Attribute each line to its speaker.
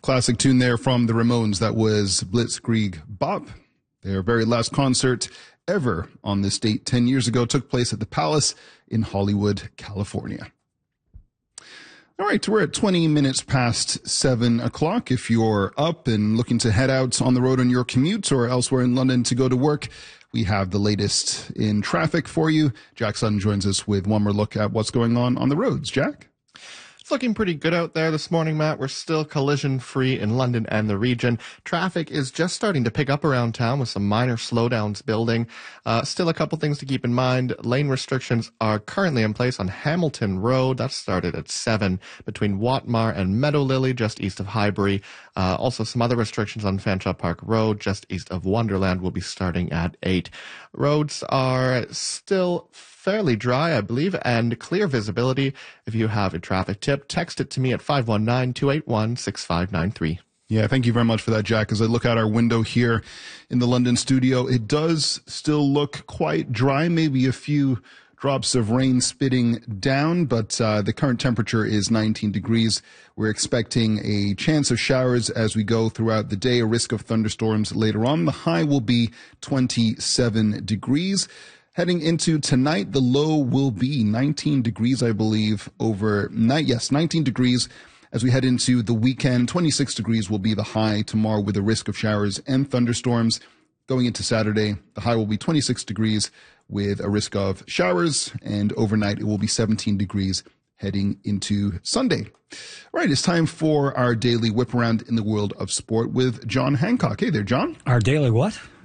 Speaker 1: Classic tune there from the Ramones. That was Blitzkrieg Bop. Their very last concert ever on this date 10 years ago took place at the Palace in Hollywood, California. All right, we're at 20 minutes past 7 o'clock. If you're up and looking to head out on the road on your commute or elsewhere in London to go to work, we have the latest in traffic for you. Jack Sutton joins us with one more look at what's going on the roads. Jack?
Speaker 2: It's looking pretty good out there this morning, Matt. We're still collision-free in London and the region. Traffic is just starting to pick up around town with some minor slowdowns building. Still a couple things to keep in mind. Lane restrictions are currently in place on Hamilton Road. That started at 7 between Watmar and Meadowlily, just east of Highbury. Also, some other restrictions on Fanshawe Park Road, just east of Wonderland, will be starting at 8. Roads are still fairly dry, I believe, and clear visibility. If you have a traffic tip, text it to me at 519-281-6593.
Speaker 1: Yeah, thank you very much for that, Jack. As I look out our window here in the London studio, it does still look quite dry, maybe a few drops of rain spitting down, but the current temperature is 19 degrees. We're expecting a chance of showers as we go throughout the day, a risk of thunderstorms later on. The high will be 27 degrees. Heading into tonight, the low will be 19 degrees, I believe, overnight. Yes, 19 degrees. As we head into the weekend, 26 degrees will be the high tomorrow with a risk of showers and thunderstorms. Going into Saturday, the high will be 26 degrees with a risk of showers, and overnight it will be 17 degrees heading into Sunday. All right, it's time for our daily whip around in the world of sport with John Hancock. Hey there, John.
Speaker 3: Our daily what?